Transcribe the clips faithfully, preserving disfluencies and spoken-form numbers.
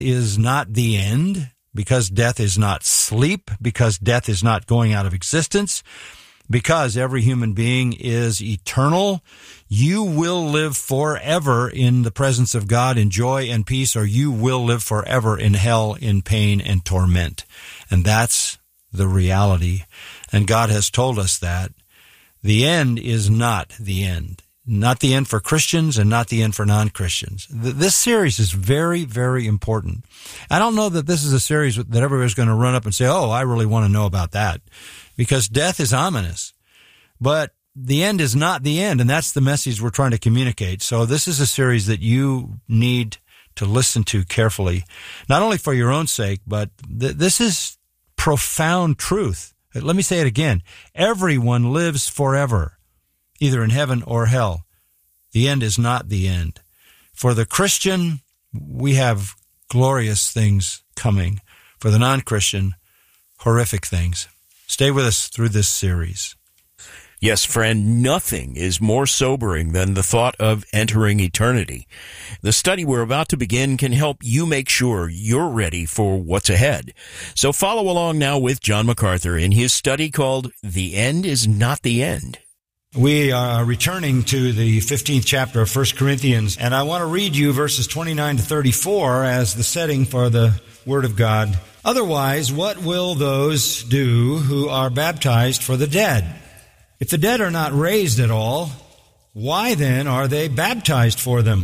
is not the end, because death is not sleep, because death is not going out of existence, because every human being is eternal. You will live forever in the presence of God in joy and peace, or you will live forever in hell in pain and torment. And that's the reality. And God has told us that. The end is not the end. Not the end for Christians and not the end for non-Christians. This series is very, very important. I don't know that this is a series that everybody's going to run up and say, oh, I really want to know about that, because death is ominous. But the end is not the end, and that's the message we're trying to communicate. So this is a series that you need to listen to carefully, not only for your own sake, but th- this is profound truth. Let me say it again. Everyone lives forever, either in heaven or hell. The end is not the end. For the Christian, we have glorious things coming. For the non-Christian, horrific things. Stay with us through this series. Yes, friend, nothing is more sobering than the thought of entering eternity. The study we're about to begin can help you make sure you're ready for what's ahead. So follow along now with John MacArthur in his study called The End is Not the End. We are returning to the fifteenth chapter of First Corinthians, and I want to read you verses twenty-nine to thirty-four as the setting for the Word of God. Otherwise, what will those do who are baptized for the dead? If the dead are not raised at all, why then are they baptized for them?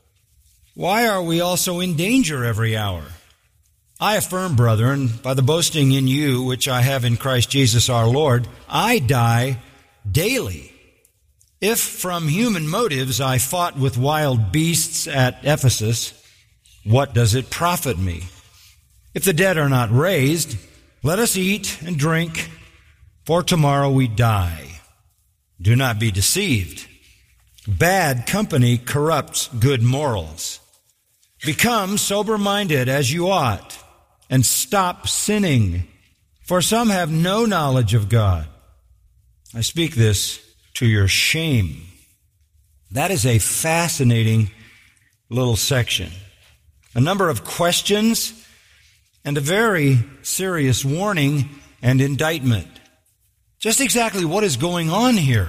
Why are we also in danger every hour? I affirm, brethren, by the boasting in you which I have in Christ Jesus our Lord, I die daily. If from human motives I fought with wild beasts at Ephesus, what does it profit me? If the dead are not raised, let us eat and drink, for tomorrow we die. Do not be deceived. Bad company corrupts good morals. Become sober-minded as you ought, and stop sinning, for some have no knowledge of God. I speak this to your shame. That is a fascinating little section. A number of questions and a very serious warning and indictment. Just exactly what is going on here.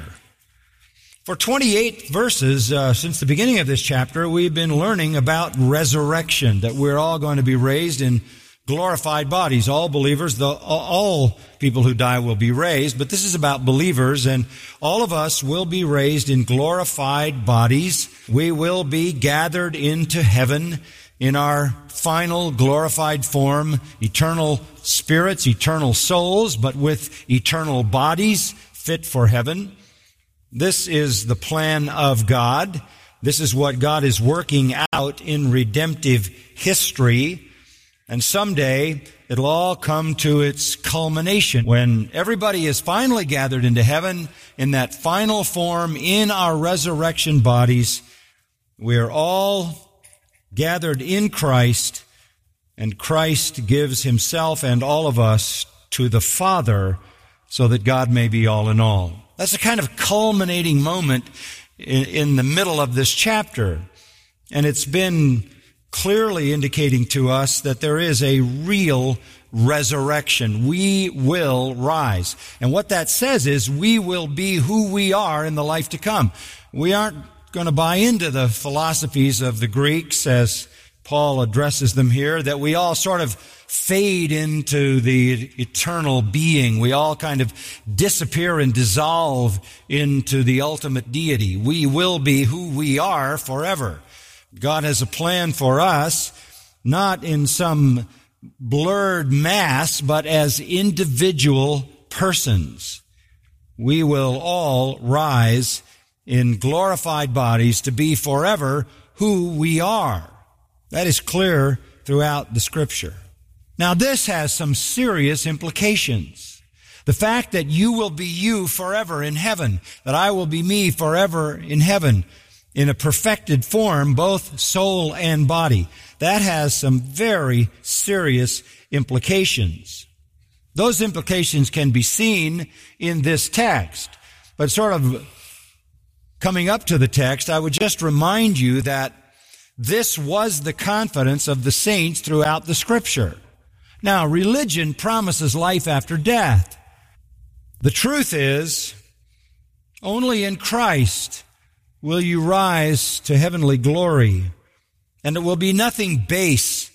For twenty-eight verses uh, since the beginning of this chapter, we've been learning about resurrection, that we're all going to be raised in glorified bodies. All believers, the, all people who die will be raised, but this is about believers, and all of us will be raised in glorified bodies. We will be gathered into heaven in our final glorified form, eternal spirits, eternal souls, but with eternal bodies fit for heaven. This is the plan of God. This is what God is working out in redemptive history. And someday it'll all come to its culmination when everybody is finally gathered into heaven in that final form in our resurrection bodies. We are all gathered in Christ, and Christ gives himself and all of us to the Father so that God may be all in all. That's a kind of culminating moment in, in the middle of this chapter. And it's been clearly indicating to us that there is a real resurrection. We will rise. And what that says is we will be who we are in the life to come. We aren't going to buy into the philosophies of the Greeks as Paul addresses them here, that we all sort of fade into the eternal being. We all kind of disappear and dissolve into the ultimate deity. We will be who we are forever. God has a plan for us, not in some blurred mass, but as individual persons. We will all rise in glorified bodies to be forever who we are. That is clear throughout the Scripture. Now, this has some serious implications. The fact that you will be you forever in heaven, that I will be me forever in heaven, in a perfected form, both soul and body, that has some very serious implications. Those implications can be seen in this text, but sort of coming up to the text, I would just remind you that This was the confidence of the saints throughout the Scripture. Now, religion promises life after death. The truth is, only in Christ will you rise to heavenly glory, and it will be nothing base.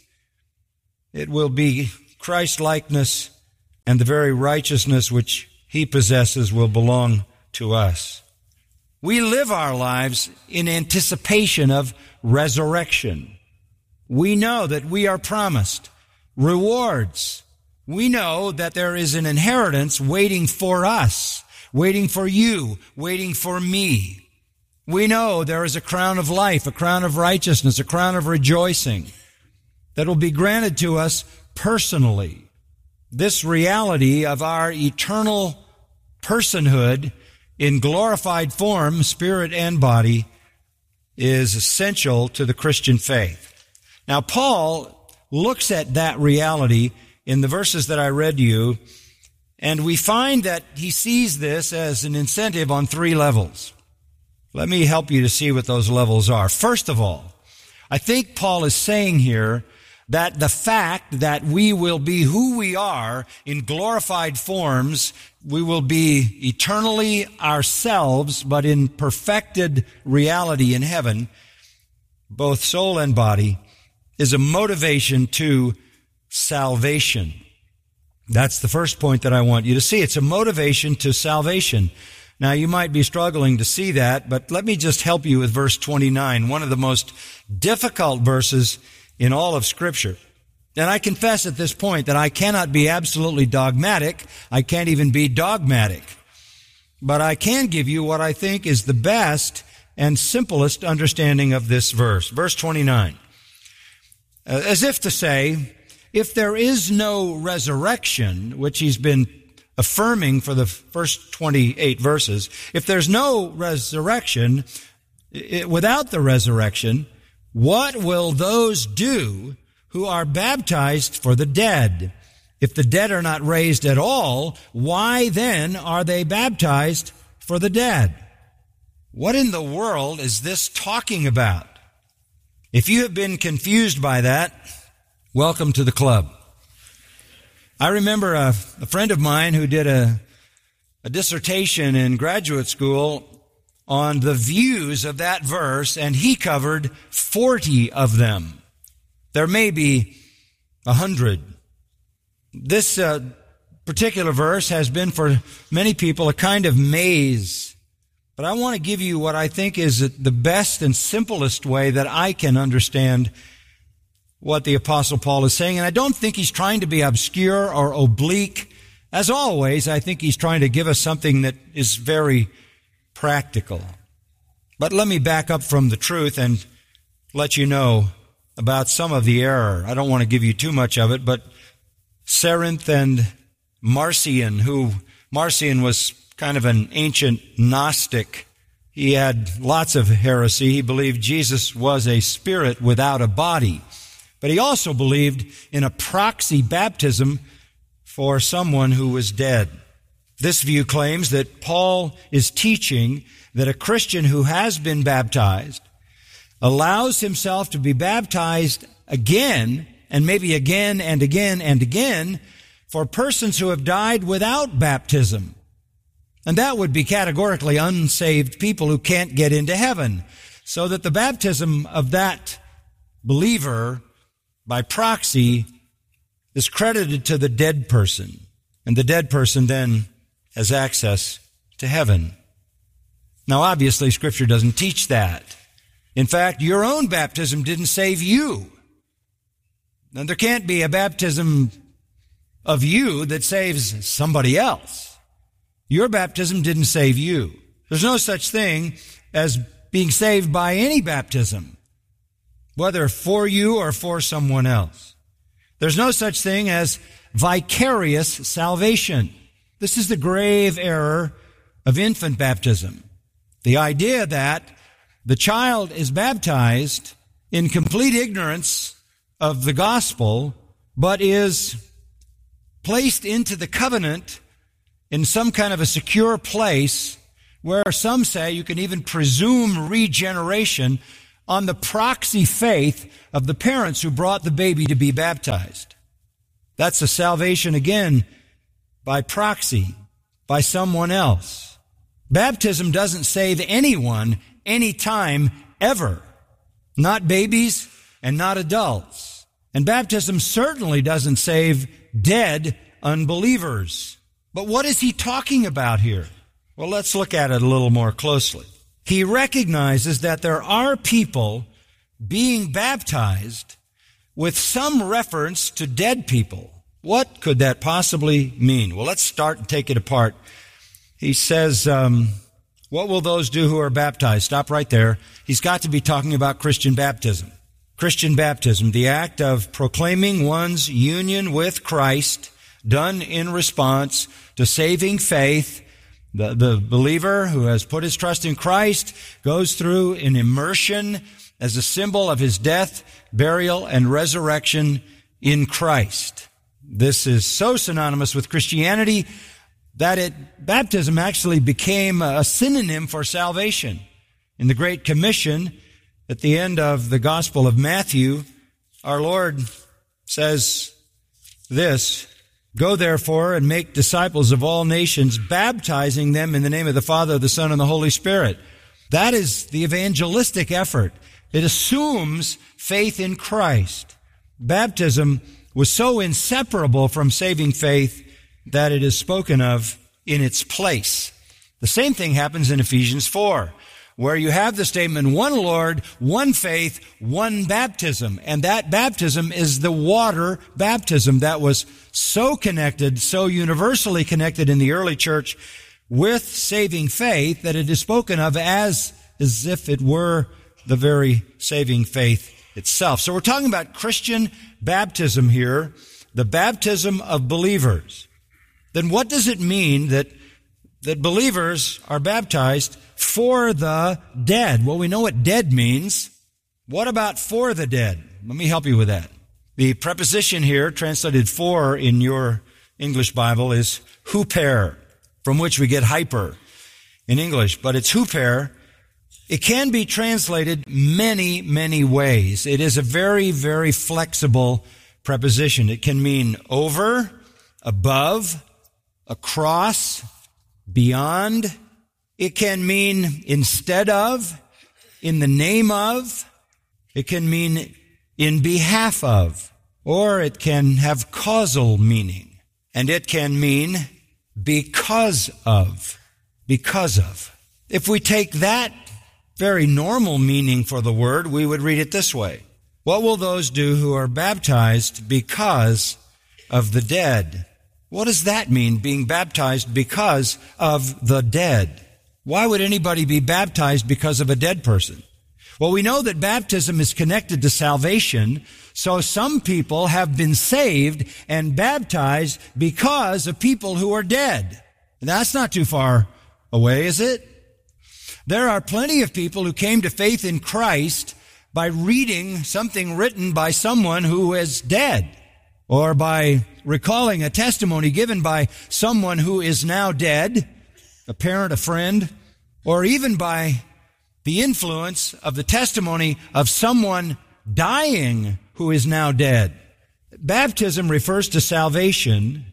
It will be Christ-likeness, and the very righteousness which He possesses will belong to us. We live our lives in anticipation of resurrection. We know that we are promised rewards. We know that there is an inheritance waiting for us, waiting for you, waiting for me. We know there is a crown of life, a crown of righteousness, a crown of rejoicing that will be granted to us personally. This reality of our eternal personhood in glorified form, spirit and body, is essential to the Christian faith. Now, Paul looks at that reality in the verses that I read to you, and we find that he sees this as an incentive on three levels. Let me help you to see what those levels are. First of all, I think Paul is saying here that the fact that we will be who we are in glorified forms, we will be eternally ourselves, but in perfected reality in heaven, both soul and body, is a motivation to salvation. That's the first point that I want you to see. It's a motivation to salvation. Now, you might be struggling to see that, but let me just help you with verse twenty-nine, one of the most difficult verses in all of Scripture. And I confess at this point that I cannot be absolutely dogmatic. I can't even be dogmatic. But I can give you what I think is the best and simplest understanding of this verse. Verse twenty-nine. Uh, as if to say, if there is no resurrection, which he's been affirming for the first twenty-eight verses, if there's no resurrection, it, without the resurrection, what will those do who are baptized for the dead? If the dead are not raised at all, why then are they baptized for the dead? What in the world is this talking about? If you have been confused by that, welcome to the club. I remember a, a friend of mine who did a, a dissertation in graduate school on the views of that verse, and he covered forty of them. There may be a hundred. This uh, particular verse has been for many people a kind of maze. But I want to give you what I think is the best and simplest way that I can understand what the Apostle Paul is saying. And I don't think he's trying to be obscure or oblique. As always, I think he's trying to give us something that is very practical. But let me back up from the truth and let you know about some of the error. I don't want to give you too much of it, but Cerinth and Marcion, who Marcion was kind of an ancient Gnostic. He had lots of heresy. He believed Jesus was a spirit without a body. But he also believed in a proxy baptism for someone who was dead. This view claims that Paul is teaching that a Christian who has been baptized allows himself to be baptized again, and maybe again and again and again, for persons who have died without baptism. And that would be categorically unsaved people who can't get into heaven. So that the baptism of that believer by proxy is credited to the dead person. And the dead person then has access to heaven. Now, obviously, Scripture doesn't teach that. In fact, your own baptism didn't save you. And there can't be a baptism of you that saves somebody else. Your baptism didn't save you. There's no such thing as being saved by any baptism, whether for you or for someone else. There's no such thing as vicarious salvation. This is the grave error of infant baptism. The idea that the child is baptized in complete ignorance of the gospel, but is placed into the covenant in some kind of a secure place where some say you can even presume regeneration on the proxy faith of the parents who brought the baby to be baptized. That's a salvation again by proxy, by someone else. Baptism doesn't save anyone, anytime, ever. Not babies and not adults. And baptism certainly doesn't save dead unbelievers. But what is he talking about here? Well, let's look at it a little more closely. He recognizes that there are people being baptized with some reference to dead people. What could that possibly mean? Well, let's start and take it apart. He says, um, what will those do who are baptized? Stop right there. He's got to be talking about Christian baptism. Christian baptism, the act of proclaiming one's union with Christ, done in response to saving faith. The, the believer who has put his trust in Christ goes through an immersion as a symbol of his death, burial, and resurrection in Christ. This is so synonymous with Christianity that it, baptism actually became a synonym for salvation. In the Great Commission, at the end of the Gospel of Matthew, our Lord says this, "Go therefore and make disciples of all nations, baptizing them in the name of the Father, the Son, and the Holy Spirit." That is the evangelistic effort. It assumes faith in Christ. Baptism was so inseparable from saving faith that it is spoken of in its place. The same thing happens in Ephesians four, where you have the statement, one Lord, one faith, one baptism. And that baptism is the water baptism that was so connected, so universally connected in the early church with saving faith that it is spoken of as, as if it were the very saving faith itself. So we're talking about Christian baptism here, the baptism of believers. Then what does it mean that that believers are baptized for the dead? Well, we know what dead means. What about for the dead? Let me help you with that. The preposition here, translated for in your English Bible, is huper, from which we get hyper in English, but it's huper. It can be translated many, many ways. It is a very, very flexible preposition. It can mean over, above, across, beyond. It can mean instead of, in the name of. It can mean in behalf of, or it can have causal meaning. And it can mean because of, because of. If we take that very normal meaning for the word, we would read it this way. What will those do who are baptized because of the dead? What does that mean, being baptized because of the dead? Why would anybody be baptized because of a dead person? Well, we know that baptism is connected to salvation, so some people have been saved and baptized because of people who are dead. That's not too far away, is it? There are plenty of people who came to faith in Christ by reading something written by someone who is dead, or by recalling a testimony given by someone who is now dead, a parent, a friend, or even by the influence of the testimony of someone dying who is now dead. Baptism refers to salvation.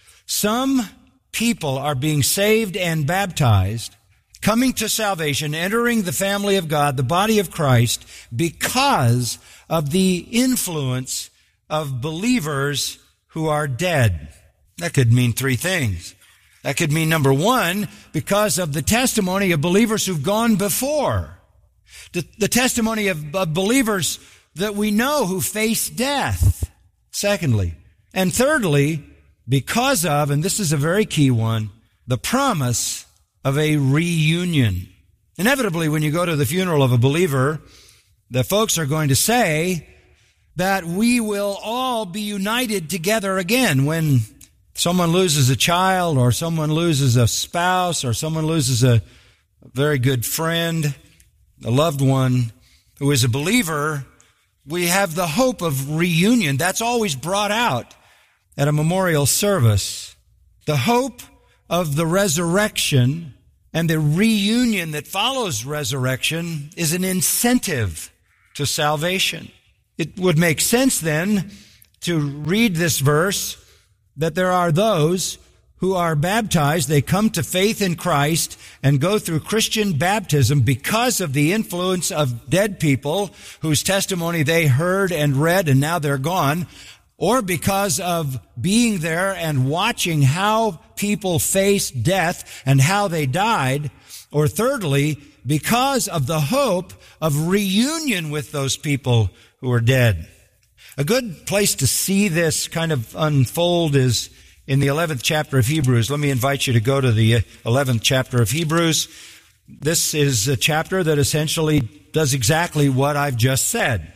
Some people are being saved and baptized, coming to salvation, entering the family of God, the body of Christ, because of the influence of believers who are dead. That could mean three things. That could mean, number one, because of the testimony of believers who've gone before. The, the testimony of, of believers that we know who face death. Secondly. And thirdly, because of, and this is a very key one, the promise of a reunion. Inevitably, when you go to the funeral of a believer, the folks are going to say that we will all be united together again. When someone loses a child, or someone loses a spouse, or someone loses a very good friend, a loved one who is a believer, we have the hope of reunion. That's always brought out at a memorial service. The hope of the resurrection and the reunion that follows resurrection is an incentive to salvation. It would make sense then to read this verse that there are those who are baptized, they come to faith in Christ and go through Christian baptism because of the influence of dead people whose testimony they heard and read and now they're gone, or because of being there and watching how people faced death and how they died, or thirdly, because of the hope of reunion with those people who are dead. A good place to see this kind of unfold is in the eleventh chapter of Hebrews. Let me invite you to go to the eleventh chapter of Hebrews. This is a chapter that essentially does exactly what I've just said.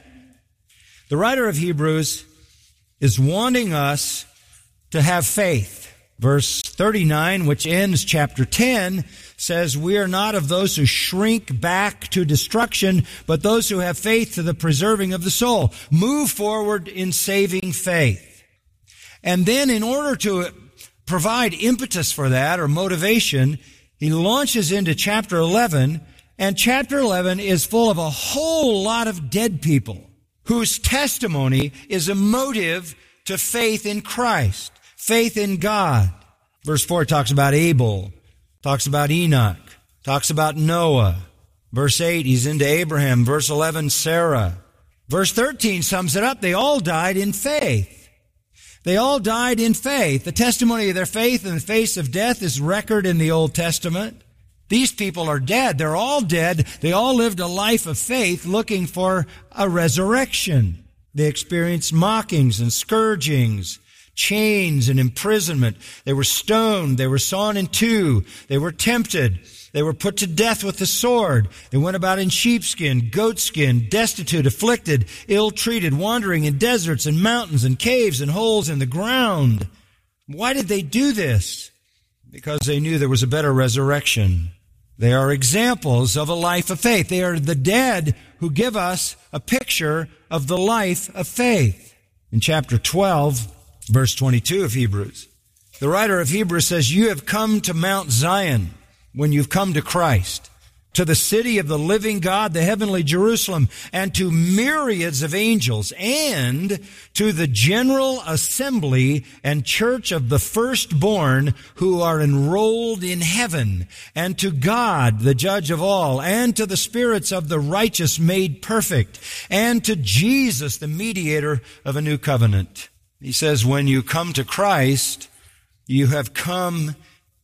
The writer of Hebrews is wanting us to have faith. Verse thirty-nine, which ends chapter ten, says, "We are not of those who shrink back to destruction, but those who have faith to the preserving of the soul." Move forward in saving faith. And then in order to provide impetus for that or motivation, he launches into chapter eleven, and chapter eleven is full of a whole lot of dead people whose testimony is a motive to faith in Christ, faith in God. Verse four talks about Abel, talks about Enoch, talks about Noah. Verse eight, he's into Abraham. Verse eleven, Sarah. Verse thirteen sums it up. They all died in faith. They all died in faith. The testimony of their faith in the face of death is record in the Old Testament. These people are dead. They're all dead. They all lived a life of faith looking for a resurrection. They experienced mockings and scourgings, chains and imprisonment. They were stoned. They were sawn in two. They were tempted. They were put to death with the sword. They went about in sheepskin, goatskin, destitute, afflicted, ill-treated, wandering in deserts and mountains and caves and holes in the ground. Why did they do this? Because they knew there was a better resurrection. They are examples of a life of faith. They are the dead who give us a picture of the life of faith. In chapter twelve, verse twenty-two of Hebrews, the writer of Hebrews says, "You have come to Mount Zion," when you've come to Christ, "to the city of the living God, the heavenly Jerusalem, and to myriads of angels, and to the general assembly and church of the firstborn who are enrolled in heaven, and to God, the judge of all, and to the spirits of the righteous made perfect, and to Jesus, the mediator of a new covenant." He says, when you come to Christ, you have come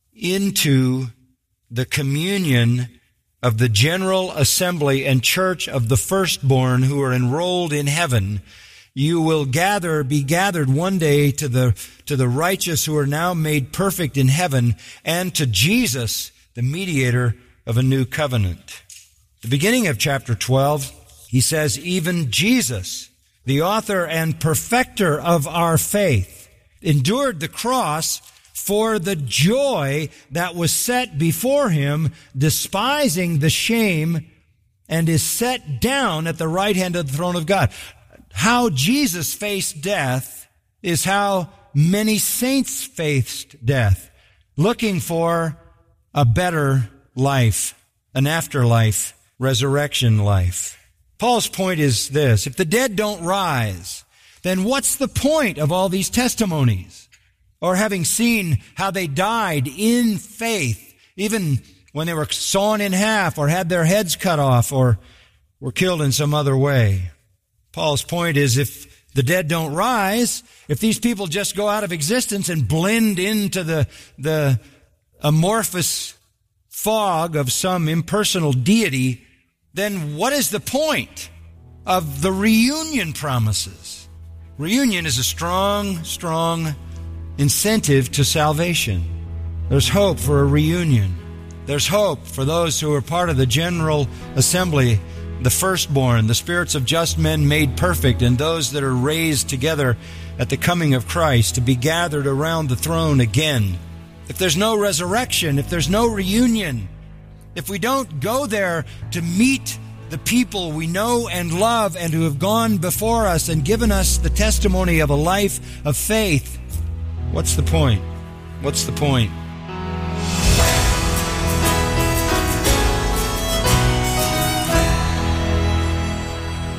into the communion of the general assembly and church of the firstborn who are enrolled in heaven. You will gather, be gathered one day to the, to the righteous who are now made perfect in heaven, and to Jesus, the mediator of a new covenant. The beginning of chapter twelve, he says, "Even Jesus, the author and perfecter of our faith, endured the cross for the joy that was set before him, despising the shame, and is set down at the right hand of the throne of God." How Jesus faced death is how many saints faced death, looking for a better life, an afterlife, resurrection life. Paul's point is this: if the dead don't rise, then what's the point of all these testimonies? Or having seen how they died in faith, even when they were sawn in half or had their heads cut off or were killed in some other way. Paul's point is, if the dead don't rise, if these people just go out of existence and blend into the, the amorphous fog of some impersonal deity, then what is the point of the reunion promises? Reunion is a strong, strong incentive to salvation. There's hope for a reunion. There's hope for those who are part of the general assembly, the firstborn, the spirits of just men made perfect, and those that are raised together at the coming of Christ to be gathered around the throne again. If there's no resurrection, if there's no reunion, if we don't go there to meet the people we know and love and who have gone before us and given us the testimony of a life of faith, what's the point? What's the point?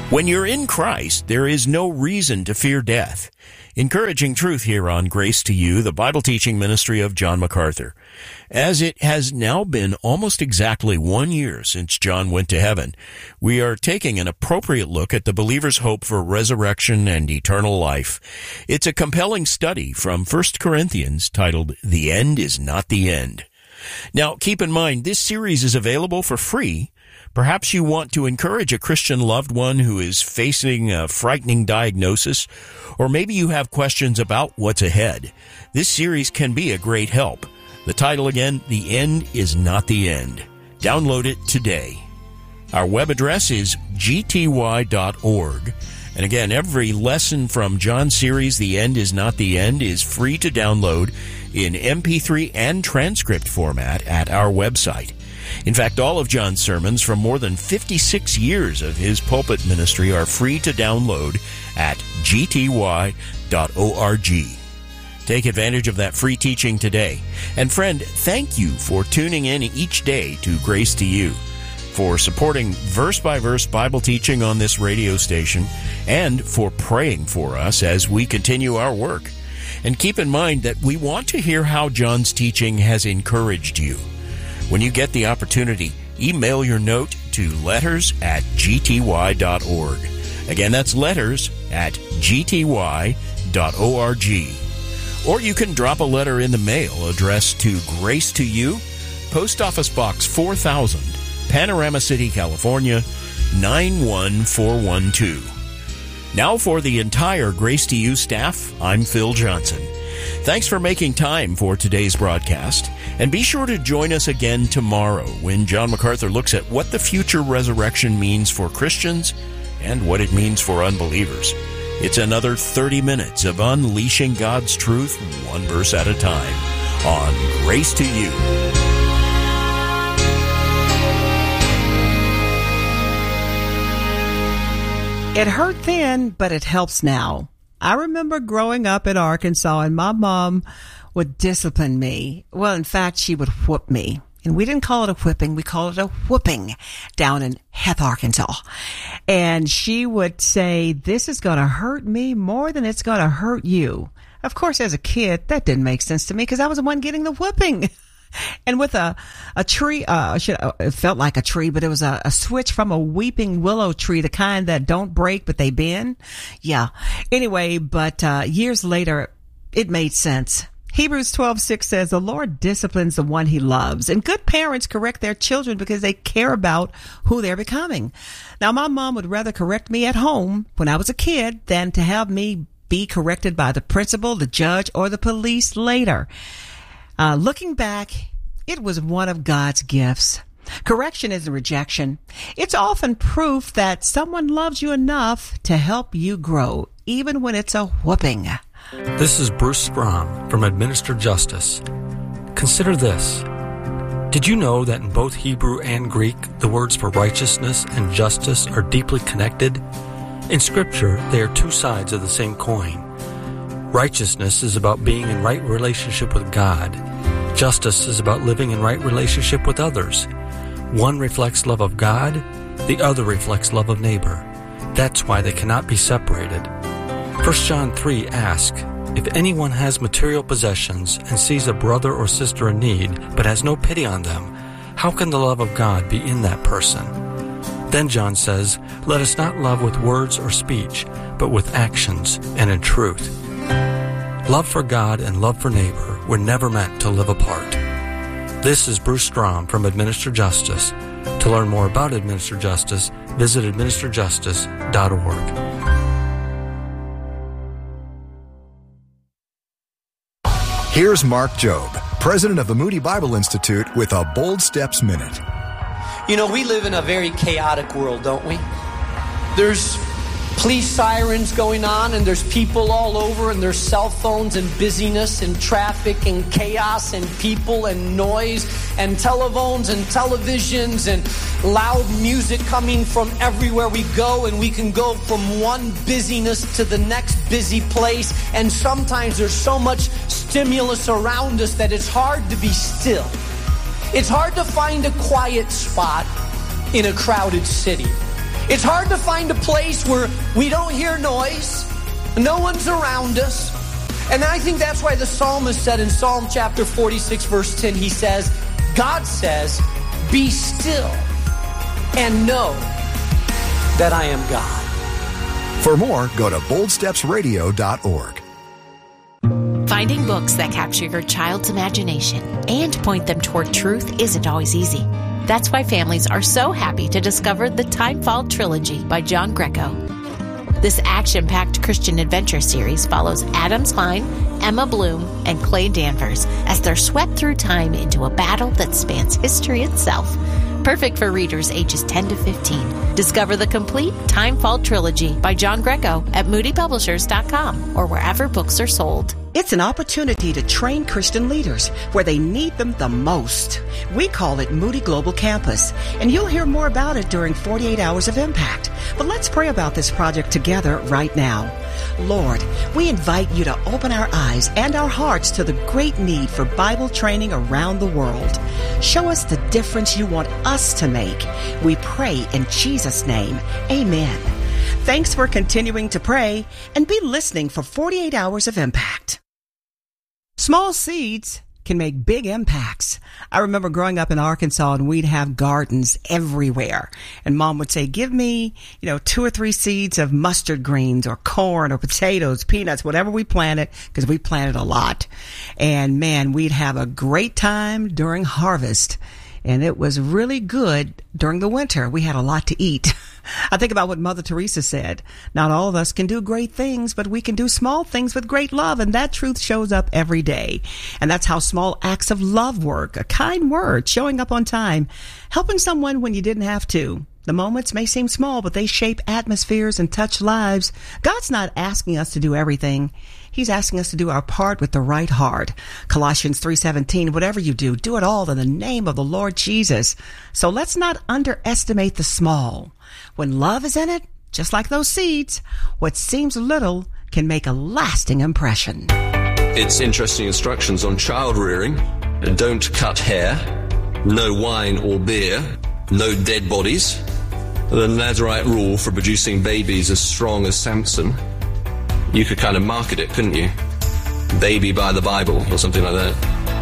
When you're in Christ, there is no reason to fear death. Encouraging truth here on Grace to You, the Bible teaching ministry of John MacArthur. As it has now been almost exactly one year since John went to heaven, we are taking an appropriate look at the believer's hope for resurrection and eternal life. It's a compelling study from First Corinthians titled, The End is Not the End. Now, keep in mind, this series is available for free. Perhaps you want to encourage a Christian loved one who is facing a frightening diagnosis, or maybe you have questions about what's ahead. This series can be a great help. The title again, The End is Not the End. Download it today. Our web address is g t y dot org. And again, every lesson from John's series, The End is Not the End, is free to download in M P three and transcript format at our website. In fact, all of John's sermons from more than fifty-six years of his pulpit ministry are free to download at g t y dot org. Take advantage of that free teaching today. And friend, thank you for tuning in each day to Grace to You, for supporting verse-by-verse Bible teaching on this radio station, and for praying for us as we continue our work. And keep in mind that we want to hear how John's teaching has encouraged you. When you get the opportunity, email your note to letters at g t y dot org. Again, that's letters at g t y dot org. Or you can drop a letter in the mail addressed to Grace to You, Post Office Box four thousand, Panorama City, California, nine one four one two. Now for the entire Grace to You staff, I'm Phil Johnson. Thanks for making time for today's broadcast, and be sure to join us again tomorrow when John MacArthur looks at what the future resurrection means for Christians and what it means for unbelievers. It's another thirty minutes of unleashing God's truth one verse at a time on Grace to You. It hurt then, but it helps now. I remember growing up in Arkansas, and my mom would discipline me. Well, in fact, she would whoop me. And we didn't call it a whipping. We called it a whooping down in Heth, Arkansas. And she would say, this is going to hurt me more than it's going to hurt you. Of course, as a kid, that didn't make sense to me because I was the one getting the whooping. And with a, a tree, uh, should, uh, it felt like a tree, but it was a, a switch from a weeping willow tree, the kind that don't break, but they bend. Yeah. Anyway, but, uh, years later, it made sense. Hebrews twelve six says, the Lord disciplines the one he loves, and good parents correct their children because they care about who they're becoming. Now, my mom would rather correct me at home when I was a kid than to have me be corrected by the principal, the judge, or the police later. Uh, looking back, it was one of God's gifts. Correction isn't rejection. It's often proof that someone loves you enough to help you grow, even when it's a whooping. This is Bruce Strom from Administer Justice. Consider this. Did you know that in both Hebrew and Greek, the words for righteousness and justice are deeply connected? In Scripture, they are two sides of the same coin. Righteousness is about being in right relationship with God. Justice is about living in right relationship with others. One reflects love of God, the other reflects love of neighbor. That's why they cannot be separated. First John three asks, if anyone has material possessions and sees a brother or sister in need, but has no pity on them, how can the love of God be in that person? Then John says, let us not love with words or speech, but with actions and in truth. Love for God and love for neighbor were never meant to live apart. This is Bruce Strom from Administer Justice. To learn more about Administer Justice, visit administer justice dot org. Here's Mark Jobe, president of the Moody Bible Institute, with a Bold Steps Minute. You know, we live in a very chaotic world, don't we? There's police sirens going on, and there's people all over, and there's cell phones and busyness and traffic and chaos and people and noise and telephones and televisions and loud music coming from everywhere we go, and we can go from one busyness to the next busy place, and sometimes there's so much stimulus around us that it's hard to be still. It's hard to find a quiet spot in a crowded city. It's hard to find a place where we don't hear noise, no one's around us. And I think that's why the psalmist said in Psalm chapter forty-six, verse ten, he says, God says, be still and know that I am God. For more, go to bold steps radio dot org. Finding books that capture your child's imagination and point them toward truth isn't always easy. That's why families are so happy to discover the Timefall Trilogy by John Greco. This action-packed Christian adventure series follows Adam Klein, Emma Bloom, and Clay Danvers as they're swept through time into a battle that spans history itself. Perfect for readers ages ten to fifteen. Discover the complete Timefall Trilogy by John Greco at moody publishers dot com or wherever books are sold. It's an opportunity to train Christian leaders where they need them the most. We call it Moody Global Campus, and you'll hear more about it during forty-eight Hours of Impact. But let's pray about this project together right now. Lord, we invite you to open our eyes and our hearts to the great need for Bible training around the world. Show us the difference you want us to make. We pray in Jesus' name. Amen. Thanks for continuing to pray, and be listening for forty-eight Hours of Impact. Small seeds can make big impacts. I remember growing up in Arkansas, and we'd have gardens everywhere. And Mom would say, give me, you know, two or three seeds of mustard greens or corn or potatoes, peanuts, whatever we planted, because we planted a lot. And man, we'd have a great time during harvest. And it was really good during the winter. We had a lot to eat. I think about what Mother Teresa said. Not all of us can do great things, but we can do small things with great love. And that truth shows up every day. And that's how small acts of love work. A kind word, showing up on time, helping someone when you didn't have to. The moments may seem small, but they shape atmospheres and touch lives. God's not asking us to do everything. He's asking us to do our part with the right heart. Colossians three seventeen, whatever you do, do it all in the name of the Lord Jesus. So let's not underestimate the small. When love is in it, just like those seeds, what seems little can make a lasting impression. It's interesting instructions on child rearing. Don't cut hair, no wine or beer, no dead bodies. The Nazarite rule for producing babies as strong as Samson. You could kind of market it, couldn't you? Baby by the Bible or something like that.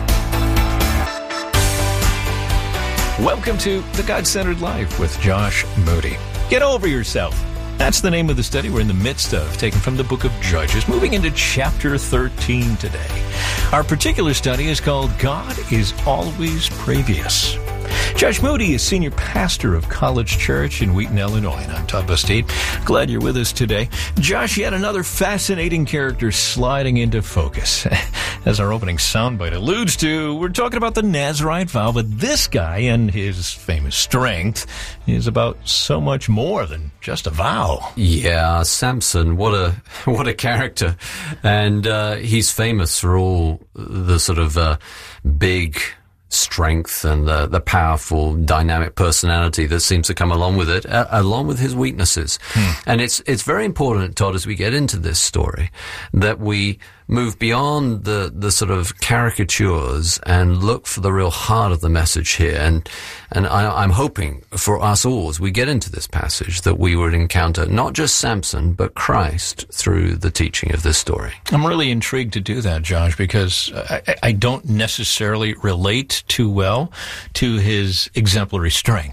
Welcome to The God-Centered Life with Josh Moody. Get over yourself. That's the name of the study we're in the midst of, taken from the book of Judges, moving into chapter thirteen today. Our particular study is called God is Always Previous. Josh Moody is senior pastor of College Church in Wheaton, Illinois, and I'm Todd Bastide. Glad you're with us today. Josh, yet another fascinating character sliding into focus. As our opening soundbite alludes to, we're talking about the Nazarite vow, but this guy and his famous strength is about so much more than just a vow. Yeah, Samson, what a what a character. And uh, he's famous for all the sort of uh, big strength and the, the powerful, dynamic personality that seems to come along with it, uh, along with his weaknesses. Hmm. And it's it's very important, Todd, as we get into this story, that we move beyond the, the sort of caricatures and look for the real heart of the message here. And and I, I'm hoping for us all, as we get into this passage, that we would encounter not just Samson, but Christ through the teaching of this story. I'm really intrigued to do that, Josh, because I, I don't necessarily relate too well to his exemplary strength.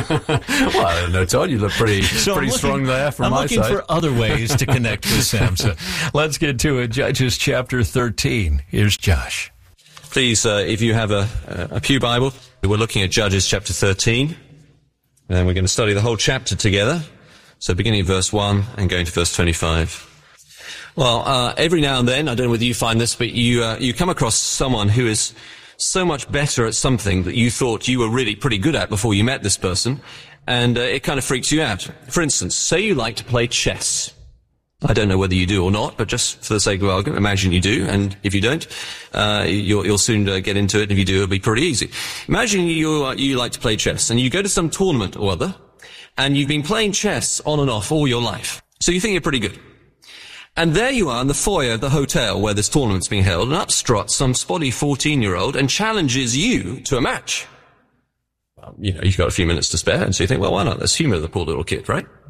Well, I don't know, Todd, you look pretty, so pretty looking, strong there from I'm my looking side. for other ways to connect with Samson. Let's get to it. Judges chapter thirteen. Here's Josh. Please, uh, if you have a, a Pew Bible, we're looking at Judges chapter thirteen, and we're going to study the whole chapter together. So beginning at verse one and going to verse twenty-five. Well, uh, every now and then, I don't know whether you find this, but you uh, you come across someone who is so much better at something that you thought you were really pretty good at before you met this person, and uh, it kind of freaks you out. For instance, say you like to play chess. I don't know whether you do or not, but just for the sake of argument, imagine you do, and if you don't, uh, you'll, you'll soon uh, get into it, and if you do, it'll be pretty easy. Imagine you, uh, you like to play chess, and you go to some tournament or other, and you've been playing chess on and off all your life. So you think you're pretty good. And there you are in the foyer of the hotel where this tournament's being held, and up struts some spotty fourteen-year-old and challenges you to a match. Well, you know, you've got a few minutes to spare, and so you think, well, why not? Let's humour the poor little kid, right?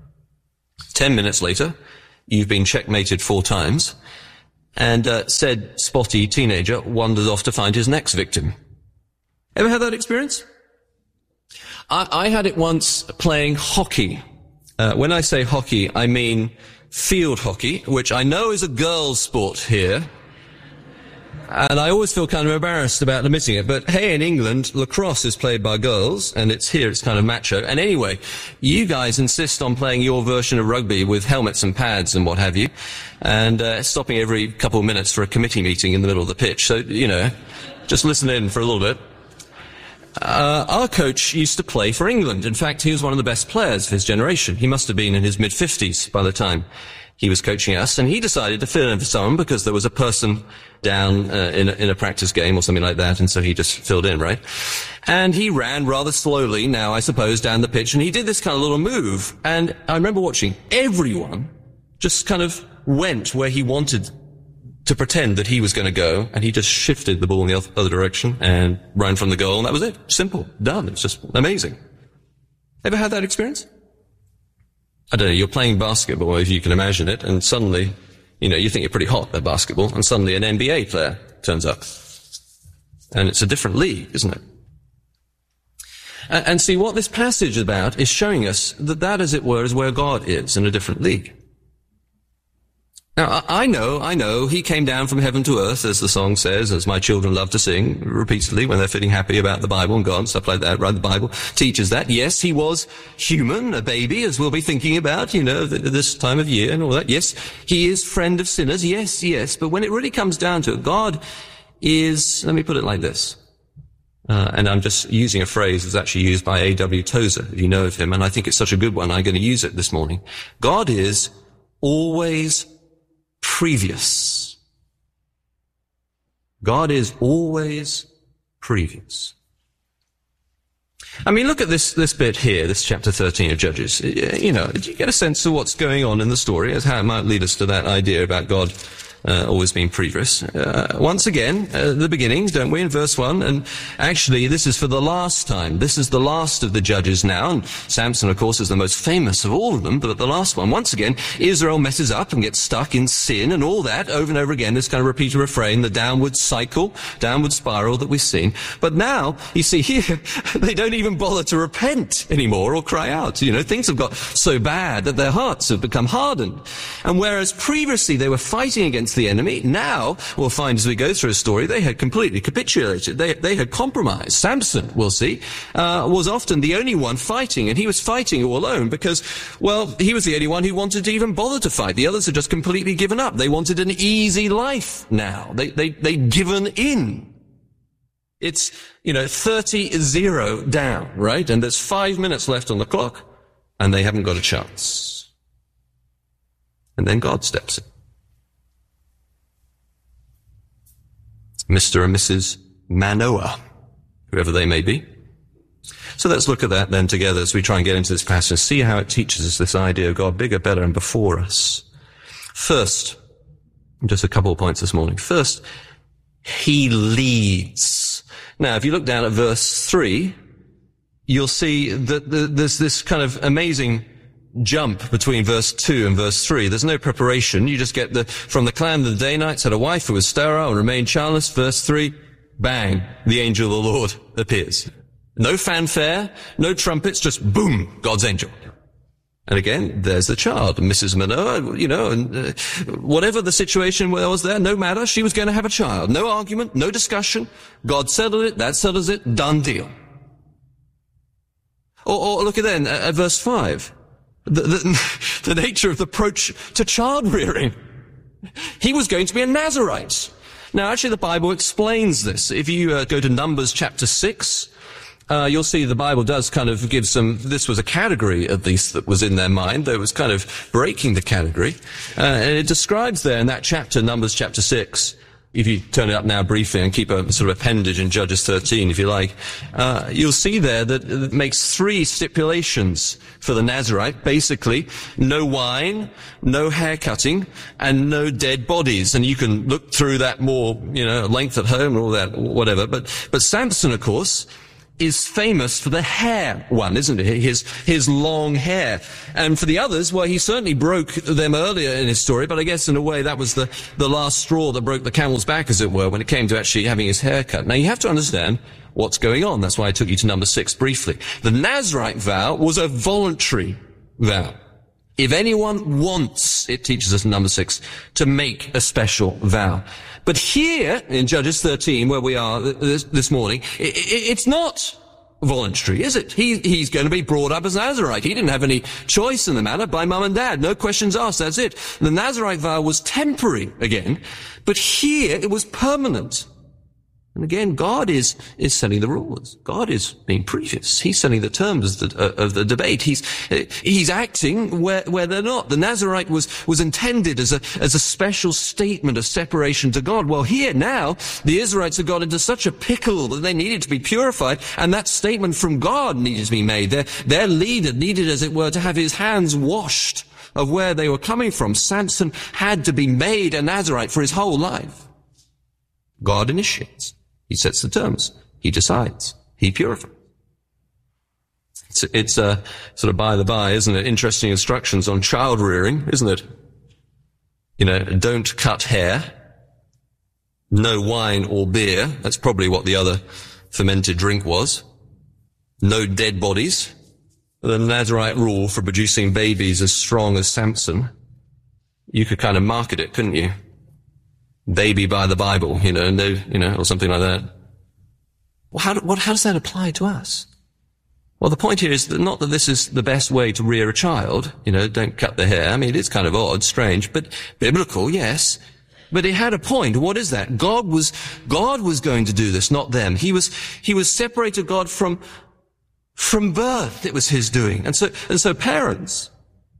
Ten minutes later, you've been checkmated four times, and uh, said spotty teenager wanders off to find his next victim. Ever had that experience? I, I had it once playing hockey. Uh, when I say hockey, I mean field hockey, which I know is a girls' sport here. And I always feel kind of embarrassed about admitting it. But hey, in England, lacrosse is played by girls, and it's here, it's kind of macho. And anyway, you guys insist on playing your version of rugby with helmets and pads and what have you, and uh, stopping every couple of minutes for a committee meeting in the middle of the pitch. So, you know, just listen in for a little bit. Uh, our coach used to play for England. In fact, he was one of the best players of his generation. He must have been in his mid-fifties by the time he was coaching us, and he decided to fill in for someone because there was a person down uh, in, a, in a practice game or something like that, and so he just filled in, right? And he ran rather slowly, now I suppose, down the pitch, and he did this kind of little move, and I remember watching everyone just kind of went where he wanted to pretend that he was going to go, and he just shifted the ball in the other direction and ran from the goal, and that was it. Simple. Done. It's just amazing. Ever had that experience? I don't know, you're playing basketball, if you can imagine it, and suddenly, you know, you think you're pretty hot at basketball, and suddenly an N B A player turns up. And it's a different league, isn't it? And, and see, what this passage is about is showing us that that, as it were, is where God is in a different league. Now, I know, I know, he came down from heaven to earth, as the song says, as my children love to sing repeatedly when they're feeling happy about the Bible and God and stuff like that, right? The Bible teaches that. Yes, he was human, a baby, as we'll be thinking about, you know, this time of year and all that. Yes, he is friend of sinners. Yes, yes. But when it really comes down to it, God is, let me put it like this. Uh, and I'm just using a phrase that's actually used by A W Tozer, if you know of him, and I think it's such a good one, I'm going to use it this morning. God is always previous. God is always previous. I mean, look at this, this bit here, this chapter thirteen of Judges. You know, do you get a sense of what's going on in the story as how it might lead us to that idea about God Uh, always being previous. Uh, once again, uh, the beginning, don't we, in verse one? And actually, this is for the last time. This is the last of the judges now. And Samson, of course, is the most famous of all of them, but the last one. Once again, Israel messes up and gets stuck in sin and all that over and over again. This kind of repeated refrain, the downward cycle, downward spiral that we've seen. But now, you see here, they don't even bother to repent anymore or cry out. You know, things have got so bad that their hearts have become hardened. And whereas previously they were fighting against the enemy, now we'll find as we go through a story they had completely capitulated. They, they had compromised. Samson, we'll see, uh, was often the only one fighting, and he was fighting all alone because, well, he was the only one who wanted to even bother to fight. The others had just completely given up. They wanted an easy life now. They, they, they'd given in. It's, you know, thirty zero down, right? And there's five minutes left on the clock, and they haven't got a chance. And then God steps in. Mister and Missus Manoah, whoever they may be. So let's look at that then together as we try and get into this passage and see how it teaches us this idea of God bigger, better, and before us. First, just a couple of points this morning. First, he leads. Now, if you look down at verse three, you'll see that there's this kind of amazing jump between verse two and verse three. There's no preparation. You just get the, from the clan of the Danites had a wife who was sterile and remained childless. Verse three, bang, the angel of the Lord appears. No fanfare, no trumpets, just boom, God's angel. And again, there's the child, Missus Manoah, you know, and uh, whatever the situation was there, no matter, she was going to have a child. No argument, no discussion. God settled it, that settles it, done deal. Or, or look at then, at verse five. The, the, the nature of the approach to child rearing. He was going to be a Nazirite. Now, actually, the Bible explains this. If you uh, go to Numbers chapter six, uh, you'll see the Bible does kind of give some, this was a category, at least, that was in their mind. That was kind of breaking the category. Uh, and it describes there in that chapter, Numbers chapter six, if you turn it up now briefly and keep a sort of appendage in Judges thirteen, if you like, uh, you'll see there that it makes three stipulations for the Nazirite. Basically, no wine, no hair cutting, and no dead bodies. And you can look through that more, you know, length at home and all that, whatever. But, but Samson, of course, is famous for the hair one, isn't it? His, his long hair. And for the others, well, he certainly broke them earlier in his story, but I guess in a way that was the, the last straw that broke the camel's back, as it were, when it came to actually having his hair cut. Now, you have to understand what's going on. That's why I took you to number six briefly. The Nazirite vow was a voluntary vow. If anyone wants, it teaches us in number six, to make a special vow. But here, in Judges thirteen, where we are this, this morning, it, it, it's not voluntary, is it? He, he's going to be brought up as Nazirite. He didn't have any choice in the matter by mum and dad. No questions asked, that's it. The Nazirite vow was temporary again, but here it was permanent. And again, God is, is setting the rules. God is being previous. He's setting the terms of the, uh, of the debate. He's, he's acting where, where they're not. The Nazirite was, was intended as a, as a special statement of separation to God. Well, here now, the Israelites had got into such a pickle that they needed to be purified, and that statement from God needed to be made. Their, their leader needed, as it were, to have his hands washed of where they were coming from. Samson had to be made a Nazirite for his whole life. God initiates. He sets the terms. He decides. He purifies. It's, it's a sort of by the by, isn't it? Interesting instructions on child rearing, isn't it? You know, don't cut hair. No wine or beer. That's probably what the other fermented drink was. No dead bodies. The Nazirite rule for producing babies as strong as Samson. You could kind of market it, couldn't you? Baby by the Bible, you know, no, you know, or something like that. Well, how, what, how does that apply to us? Well, the point here is that not that this is the best way to rear a child, you know, don't cut the hair. I mean, it is kind of odd, strange, but biblical, yes. But it had a point. What is that? God was, God was going to do this, not them. He was, he was separated God from, from birth. It was his doing. And so, and so parents,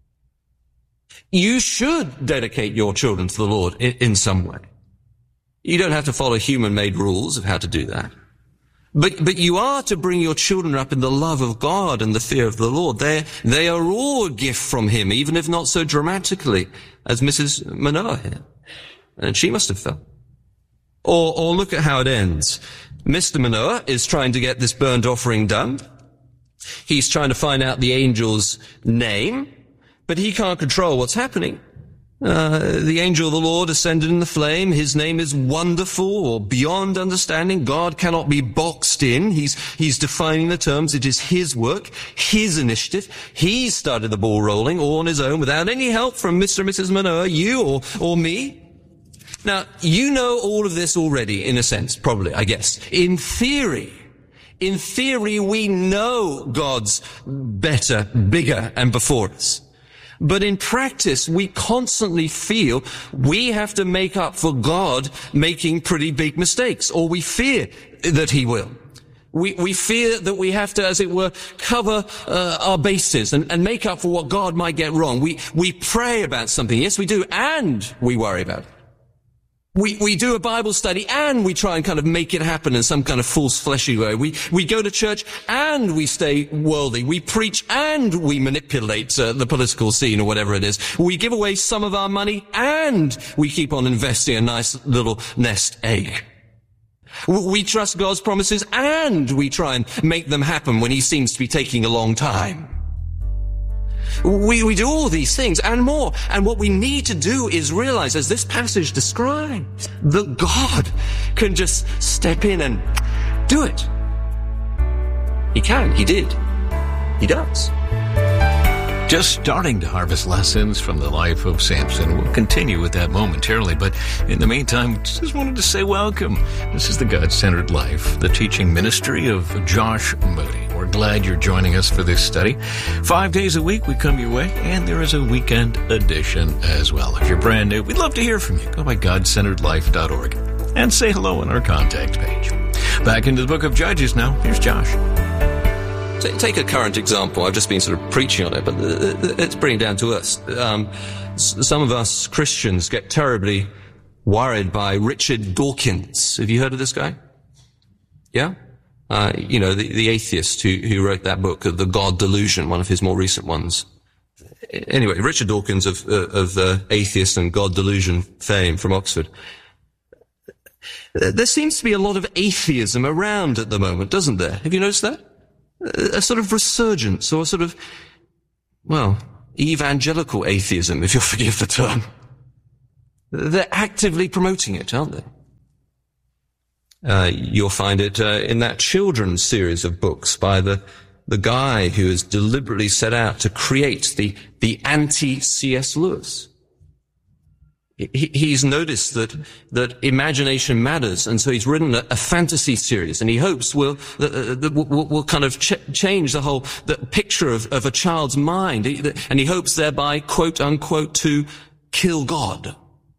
you should dedicate your children to the Lord in, in some way. You don't have to follow human-made rules of how to do that. But, but you are to bring your children up in the love of God and the fear of the Lord. They, they are all a gift from him, even if not so dramatically as Missus Manoah here. And she must have felt. Or, or look at how it ends. Mister Manoah is trying to get this burnt offering done. He's trying to find out the angel's name, but he can't control what's happening. Uh, the angel of the Lord ascended in the flame. His name is wonderful or beyond understanding. God cannot be boxed in. He's, he's defining the terms. It is his work, his initiative. He started the ball rolling all on his own without any help from Mister and Missus Manoah, you or, or me. Now, you know all of this already, in a sense, probably, I guess. In theory, in theory, we know God's better, bigger, and before us. But in practice, we constantly feel we have to make up for God making pretty big mistakes, or we fear that he will. We, we fear that we have to, as it were, cover uh, our bases and, and make up for what God might get wrong. We, we pray about something. Yes, we do, and we worry about it. We, we do a Bible study and we try and kind of make it happen in some kind of false fleshy way. We, we go to church and we stay worldly. We preach and we manipulate uh, the political scene or whatever it is. We give away some of our money and we keep on investing a nice little nest egg. We trust God's promises and we try and make them happen when he seems to be taking a long time. We, we do all these things and more. And what we need to do is realize, as this passage describes, that God can just step in and do it. He can. He did. He does. Just starting to harvest lessons from the life of Samson. We'll continue with that momentarily, but in the meantime, just wanted to say welcome. This is the God-Centered Life, the teaching ministry of Josh Moody. We're glad you're joining us for this study. Five days a week we come your way, and there is a weekend edition as well. If you're brand new, we'd love to hear from you. Go by god centered life dot org and say hello on our contact page. Back into the book of Judges now. Here's Josh. Take a current example. I've just been sort of preaching on it, but let's bring it down to us. Um, some of us Christians get terribly worried by Richard Dawkins. Have you heard of this guy? Yeah? Uh, you know, the, the atheist who, who wrote that book, The God Delusion, one of his more recent ones. Anyway, Richard Dawkins of, uh, of uh, atheist and God Delusion fame from Oxford. There seems to be a lot of atheism around at the moment, doesn't there? Have you noticed that? A sort of resurgence, or a sort of, well, evangelical atheism, if you'll forgive the term. They're actively promoting it, aren't they? Uh, you'll find it uh, in that children's series of books by the the guy who has deliberately set out to create the the anti-C S Lewis. He, he's noticed that that imagination matters, and so he's written a, a fantasy series, and he hopes will that, that will, will kind of ch- change the whole the picture of, of a child's mind, and he hopes thereby, quote unquote, to kill God.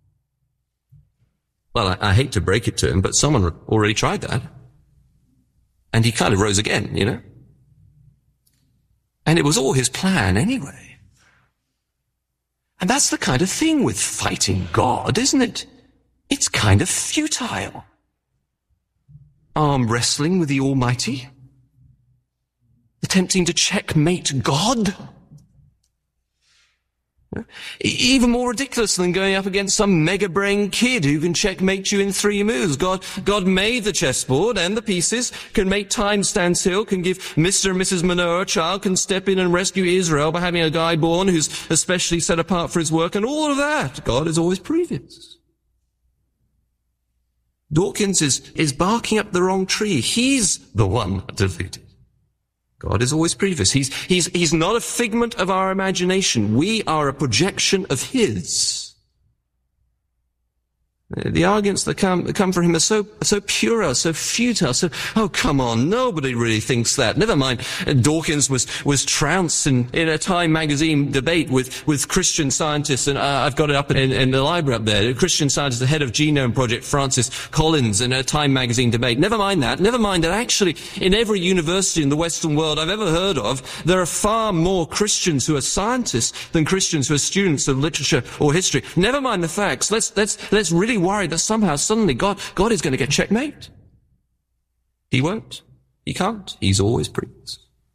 Well, I, I hate to break it to him, but someone already tried that. And he kind of rose again, you know? And it was all his plan anyway. And that's the kind of thing with fighting God, isn't it? It's kind of futile. Arm wrestling with the Almighty? Attempting to checkmate God? Even more ridiculous than going up against some mega-brain kid who can checkmate you in three moves. God, God made the chessboard and the pieces, can make time stand still, can give Mister and Missus Manoah a child, can step in and rescue Israel by having a guy born who's especially set apart for his work, and all of that. God is always previous. Dawkins is, is barking up the wrong tree. He's the one deluded. God is always previous. He's, he's, he's not a figment of our imagination. We are a projection of His. The arguments that come, that come from him are so, so puerile, so futile, so, oh, come on, nobody really thinks that. Never mind, Dawkins was, was trounced in, in a Time magazine debate with, with Christian scientists, and uh, I've got it up in, in the library up there. A Christian scientist, the head of Genome Project, Francis Collins, in a Time magazine debate. Never mind that. Never mind that actually, in every university in the Western world I've ever heard of, there are far more Christians who are scientists than Christians who are students of literature or history. Never mind the facts. Let's, let's, let's really worried that somehow suddenly God, God is going to get checkmate. He won't. He can't. He's always previous.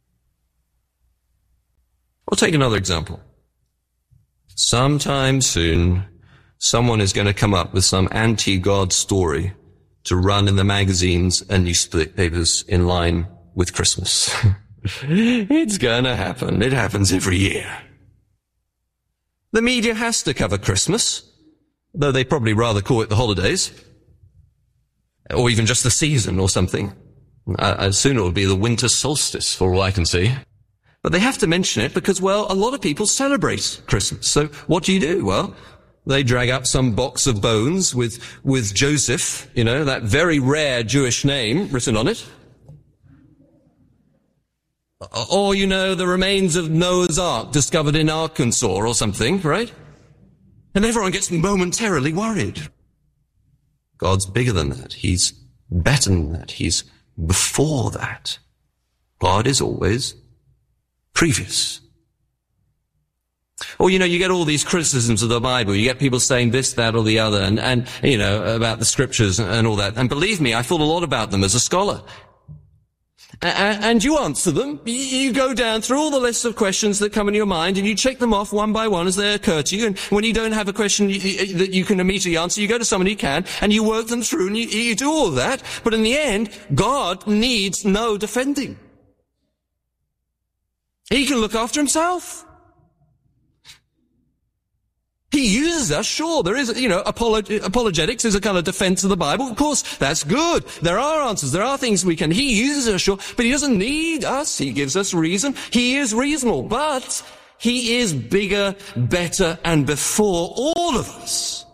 I'll take another example. Sometime soon, someone is going to come up with some anti-God story to run in the magazines and newspapers in line with Christmas. It's going to happen. It happens every year. The media has to cover Christmas, though they probably rather call it the holidays, or even just the season or something. Uh, soon it will be the winter solstice, for all I can see. But they have to mention it because, well, a lot of people celebrate Christmas. So what do you do? Well, they drag up some box of bones with, with Joseph, you know, that very rare Jewish name written on it. Or, you know, the remains of Noah's Ark discovered in Arkansas or something, right? And everyone gets momentarily worried. God's bigger than that. He's better than that. He's before that. God is always previous. Or, you know, you get all these criticisms of the Bible. You get people saying this, that, or the other, and, and you know, about the scriptures and all that. And believe me, I thought a lot about them as a scholar. And you answer them. You go down through all the lists of questions that come in your mind, and you check them off one by one as they occur to you. And when you don't have a question that you can immediately answer, you go to someone who can, and you work them through, and you, you do all that. But in the end, God needs no defending. He can look after himself. He uses us, sure, there is, you know, apolog- apologetics is a kind of defense of the Bible. Of course, that's good. There are answers. There are things we can. He uses us, sure, but he doesn't need us. He gives us reason. He is reasonable, but he is bigger, better, and before all of us.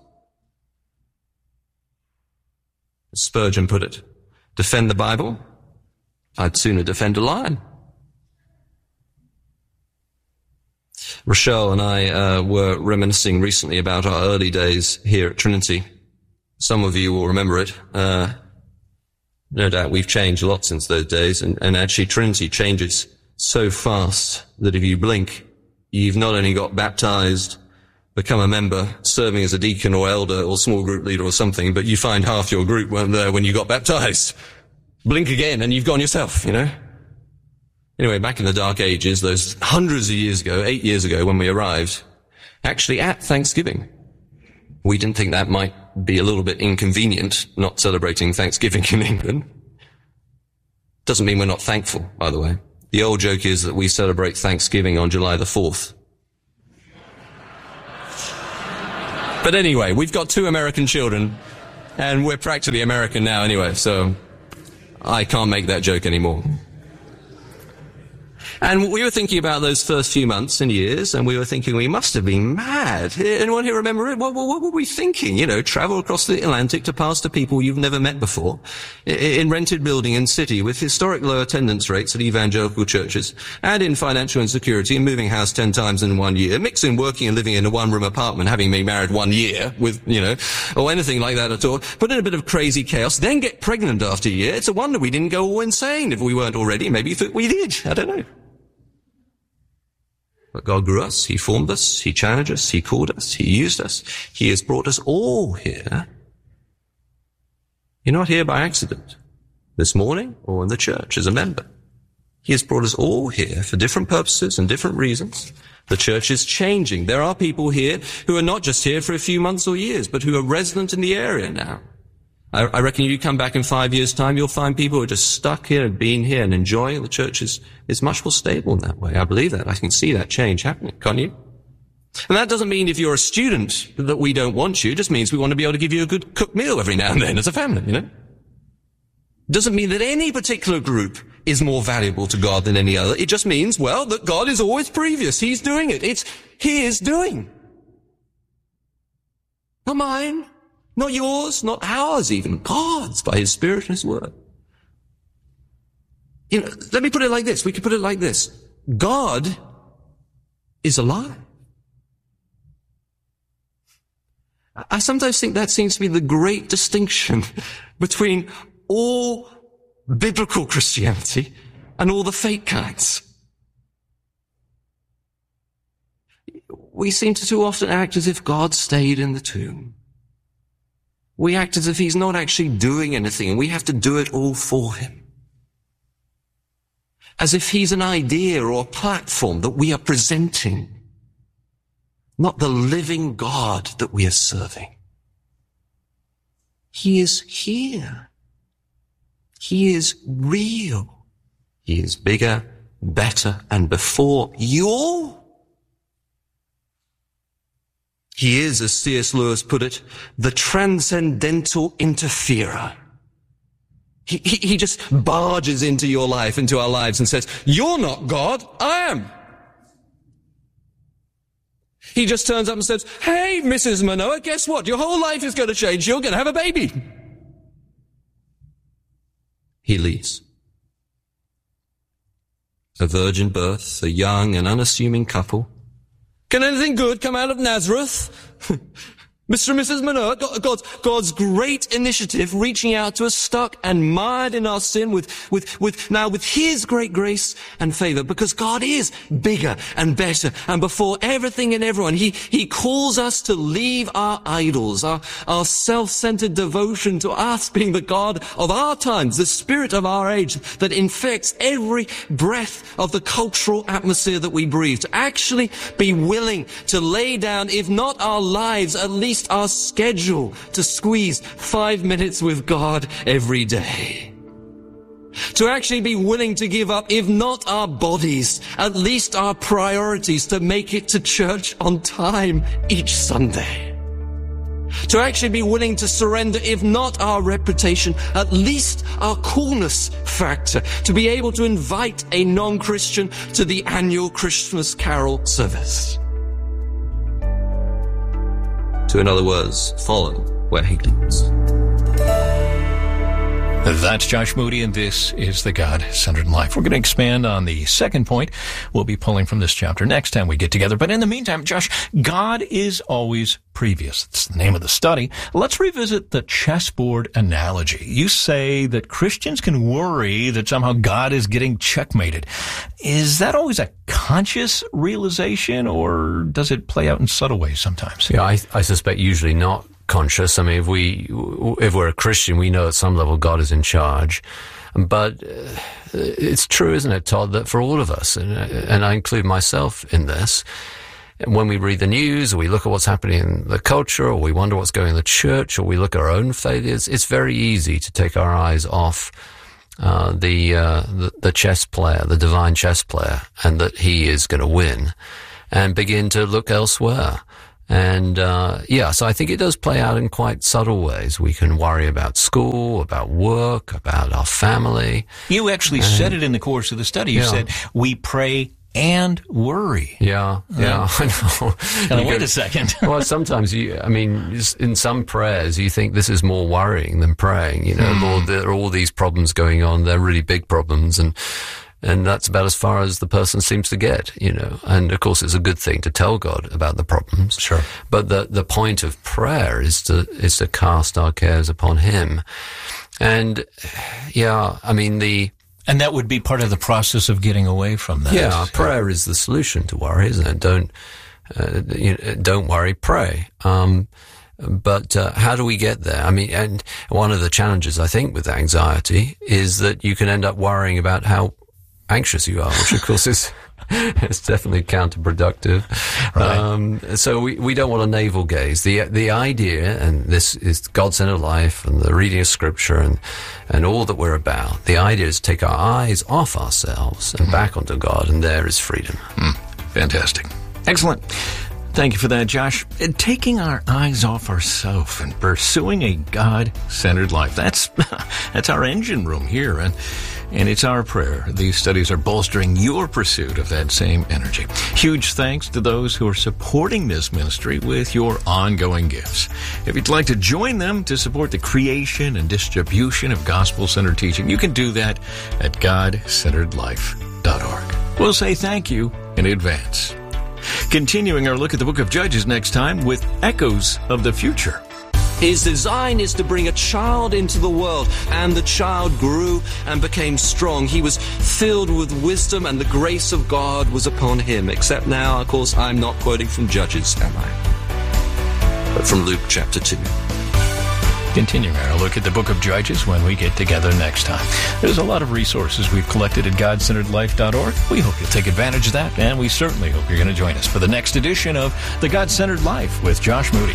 As Spurgeon put it, defend the Bible? I'd sooner defend a lion. Rochelle and I uh, were reminiscing recently about our early days here at Trinity. Some of you will remember it. Uh, no doubt we've changed a lot since those days, and, and actually Trinity changes so fast that if you blink, you've not only got baptized, become a member, serving as a deacon or elder or small group leader or something, but you find half your group weren't there when you got baptized. Blink again and you've gone yourself, you know. Anyway, back in the dark ages, those hundreds of years ago, eight years ago when we arrived, actually at Thanksgiving, we didn't think that might be a little bit inconvenient not celebrating Thanksgiving in England. Doesn't mean we're not thankful, by the way. The old joke is that we celebrate Thanksgiving on July the fourth. But anyway, we've got two American children, and we're practically American now anyway, so I can't make that joke anymore. And we were thinking about those first few months and years, and we were thinking we must have been mad. Anyone here remember it? What, what, what were we thinking? You know, travel across the Atlantic to pastor people you've never met before, in rented building and city with historic low attendance rates at evangelical churches, and in financial insecurity and moving house ten times in one year, mixing working and living in a one-room apartment, having been married one year with, you know, or anything like that at all. Put in a bit of crazy chaos, then get pregnant after a year. It's a wonder we didn't go all insane if we weren't already. Maybe we did. I don't know. But God grew us, He formed us, He challenged us, He called us, He used us. He has brought us all here. You're not here by accident, this morning or in the church as a member. He has brought us all here for different purposes and different reasons. The church is changing. There are people here who are not just here for a few months or years, but who are resident in the area now. I, I reckon if you come back in five years' time, you'll find people who are just stuck here and been here and enjoying it. The church is, is much more stable in that way. I believe that. I can see that change happening, can't you? And that doesn't mean if you're a student that we don't want you. It just means we want to be able to give you a good cooked meal every now and then as a family, you know? It doesn't mean that any particular group is more valuable to God than any other. It just means, well, that God is always previous. He's doing it. It's His doing. Not mine. Not yours, not ours even. God's by His Spirit and His Word. You know, let me put it like this. We can put it like this. God is alive. I sometimes think that seems to be the great distinction between all biblical Christianity and all the fake kinds. We seem to too often act as if God stayed in the tomb. We act as if He's not actually doing anything, and we have to do it all for Him. As if He's an idea or a platform that we are presenting, not the living God that we are serving. He is here. He is real. He is bigger, better, and before you all. He is, as C S Lewis put it, the transcendental interferer. He, he, he just barges into your life, into our lives, and says, "You're not God, I am." He just turns up and says, "Hey, Missus Manoa, guess what? Your whole life is going to change. You're going to have a baby." He leaves. A virgin birth, a young and unassuming couple. Can anything good come out of Nazareth? Mister and Missus Manoa, God's, God's great initiative reaching out to us stuck and mired in our sin with, with, with, now with His great grace and favor, because God is bigger and better and before everything and everyone. He, He calls us to leave our idols, our, our self-centered devotion to us being the God of our times, the spirit of our age that infects every breath of the cultural atmosphere that we breathe, to actually be willing to lay down, if not our lives, at least our schedule to squeeze five minutes with God every day. To actually be willing to give up, if not our bodies, at least our priorities to make it to church on time each Sunday. To actually be willing to surrender, if not our reputation, at least our coolness factor, to be able to invite a non-Christian to the annual Christmas carol service. To, in other words, follow where He leads. That's Josh Moody, and this is The God-Centered Life. We're going to expand on the second point we'll be pulling from this chapter next time we get together. But in the meantime, Josh, God is always previous. It's the name of the study. Let's revisit the chessboard analogy. You say that Christians can worry that somehow God is getting checkmated. Is that always a conscious realization, or does it play out in subtle ways sometimes? Yeah, I, I suspect usually not conscious. I mean, if we, if we're a Christian, we know at some level God is in charge. But uh, it's true, isn't it, Todd, that for all of us, and, and I include myself in this, when we read the news, or we look at what's happening in the culture, or we wonder what's going on in the church, or we look at our own failures, it's very easy to take our eyes off uh, the, uh, the the chess player, the divine chess player, and that he is going to win, and begin to look elsewhere. And, uh, yeah, so I think it does play out in quite subtle ways. We can worry about school, about work, about our family. You actually and, said it in the course of the study. You yeah. said, we pray and worry. Yeah, yeah, uh, I know. Kind of wait go, a second. Well, sometimes you, I mean, in some prayers, you think this is more worrying than praying. You know, mm. Lord, there are all these problems going on. They're really big problems. And, And that's about as far as the person seems to get, you know. And, of course, it's a good thing to tell God about the problems. Sure. But the the point of prayer is to is to cast our cares upon Him. And, yeah, I mean, the... And that would be part of the process of getting away from that. Yeah, prayer is the solution to worry, isn't it? Don't, uh, you know, don't worry, pray. Um But uh, how do we get there? I mean, and one of the challenges, I think, with anxiety is that you can end up worrying about how anxious you are, which of course is is definitely counterproductive. Right. Um, so we, we don't want to navel gaze. The the idea, and this is God-centered life and the reading of Scripture and and all that we're about. The idea is to take our eyes off ourselves and mm. back onto God, and there is freedom. Mm. Fantastic, excellent. Thank you for that, Josh. Taking our eyes off ourselves and pursuing a God-centered life. That's that's our engine room here, and and it's our prayer. These studies are bolstering your pursuit of that same energy. Huge thanks to those who are supporting this ministry with your ongoing gifts. If you'd like to join them to support the creation and distribution of gospel-centered teaching, you can do that at god centered life dot org. We'll say thank you in advance. Continuing our look at the book of Judges next time with Echoes of the Future. His design is to bring a child into the world, and the child grew and became strong. He was filled with wisdom, and the grace of God was upon him. Except now, of course, I'm not quoting from Judges, am I? But from Luke chapter two. Continuing our look at the book of Judges when we get together next time. There's a lot of resources we've collected at god centered life dot org. We hope you'll take advantage of that, and we certainly hope you're going to join us for the next edition of The God-Centered Life with Josh Moody.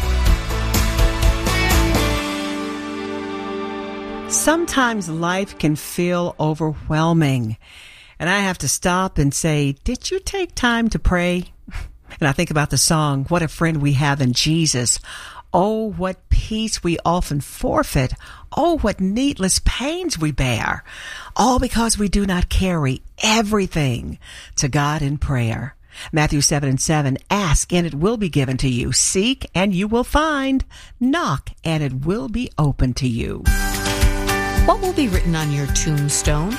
Sometimes life can feel overwhelming, and I have to stop and say, did you take time to pray? And I think about the song, What a Friend We Have in Jesus. Oh, what peace we often forfeit. Oh, what needless pains we bear. All because we do not carry everything to God in prayer. Matthew seven and seven, ask and it will be given to you. Seek and you will find. Knock and it will be open to you. What will be written on your tombstone?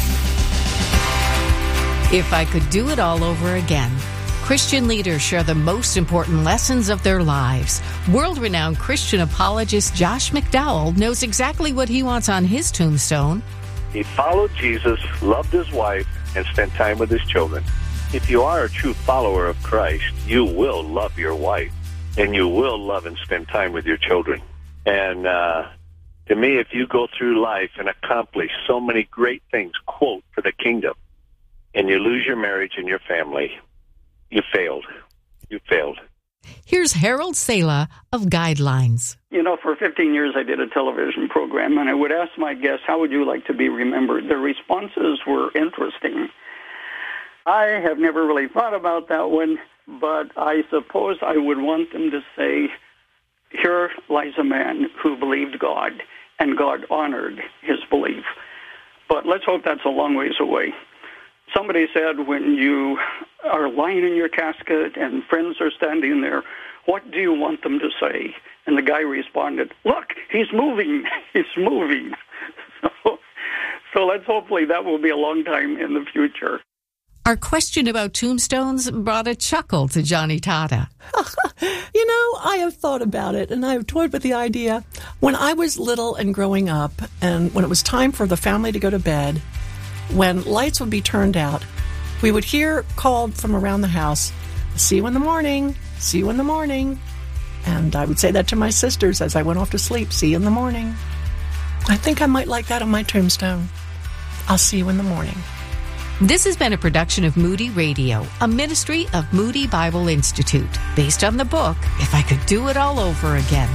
If I could do it all over again. Christian leaders share the most important lessons of their lives. World-renowned Christian apologist Josh McDowell knows exactly what he wants on his tombstone. He followed Jesus, loved his wife, and spent time with his children. If you are a true follower of Christ, you will love your wife, and you will love and spend time with your children. And uh, to me, if you go through life and accomplish so many great things, quote, for the kingdom, and you lose your marriage and your family, you failed. You failed. Here's Harold Sala of Guidelines. You know, for fifteen years I did a television program, and I would ask my guests, how would you like to be remembered? Their responses were interesting. I have never really thought about that one, but I suppose I would want them to say, here lies a man who believed God, and God honored his belief. But let's hope that's a long ways away. Somebody said when you are lying in your casket and friends are standing there, what do you want them to say? And the guy responded, look, he's moving, he's moving. So, so let's hopefully that will be a long time in the future. Our question about tombstones brought a chuckle to Johnny Tata. You know, I have thought about it, and I have toyed with the idea. When I was little and growing up, and when it was time for the family to go to bed, when lights would be turned out, we would hear called from around the house, see you in the morning, see you in the morning. And I would say that to my sisters as I went off to sleep, see you in the morning. I think I might like that on my tombstone. I'll see you in the morning. This has been a production of Moody Radio, a ministry of Moody Bible Institute, based on the book, If I Could Do It All Over Again.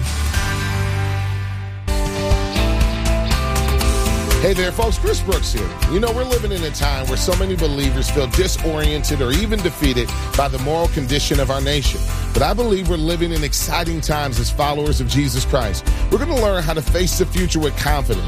Hey there, folks. Chris Brooks here. You know, we're living in a time where so many believers feel disoriented or even defeated by the moral condition of our nation. But I believe we're living in exciting times as followers of Jesus Christ. We're going to learn how to face the future with confidence